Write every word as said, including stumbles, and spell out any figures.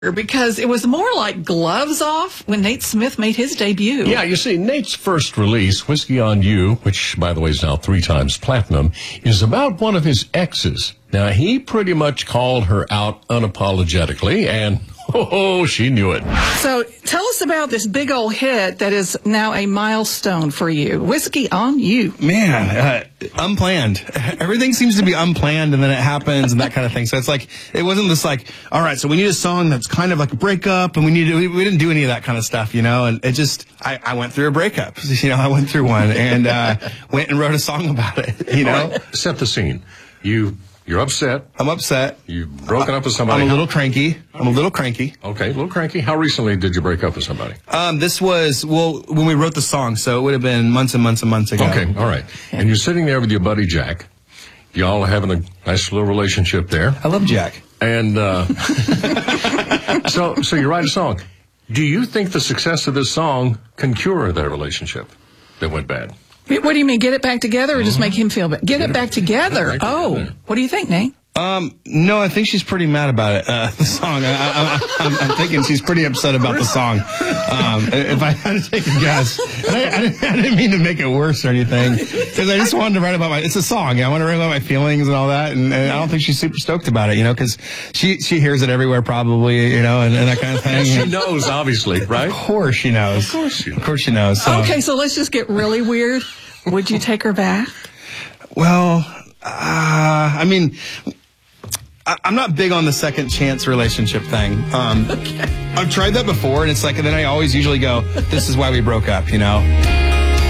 because it was more like Gloves Off when Nate Smith made his debut. Yeah, you see, Nate's first release, Whiskey on You, which, by the way, is now three times platinum, is about one of his exes. Now, he pretty much called her out unapologetically, and oh, she knew it. So tell us about this big old hit that is now a milestone for you, Whiskey on You. Man, uh, unplanned. Everything seems to be unplanned, and then it happens and that kind of thing. So it's like, it wasn't this like, all right, so we need a song that's kind of like a breakup, and we need to, we, we didn't do any of that kind of stuff, you know, and it just, I, I went through a breakup, you know, I went through one, and uh, went and wrote a song about it, you know. Right. Set the scene. You... You're upset. I'm upset. You've broken up with somebody. I'm a little cranky. I'm a little cranky. Okay, a little cranky. How recently did you break up with somebody? Um, this was, well, when we wrote the song, so it would have been months and months and months ago. Okay, all right. And you're sitting there with your buddy Jack. Y'all are having a nice little relationship there. I love Jack. And uh, so, so you write a song. Do you think the success of this song can cure that relationship that went bad? What do you mean, get it back together or just make him feel bad? Get, get it back together. Back oh, together. What do you think, Nate? Um, no, I think she's pretty mad about it, uh, the song. I, I, I'm, I'm thinking she's pretty upset about the song. Um, if I had to take a guess, I, I, didn't, I didn't mean to make it worse or anything, because I just wanted to write about my, it's a song. I want to write about my feelings and all that, and, and I don't think she's super stoked about it, you know, because she, she hears it everywhere probably, you know, and, and that kind of thing. She knows, obviously, right? Of course she knows. Of course she knows. Of course she knows. So. Okay, so let's just get really weird. Would you take her back? Well, uh, I mean... I'm not big on the second chance relationship thing. Um, okay. I've tried that before, and it's like, and then I always usually go, this is why we broke up, you know?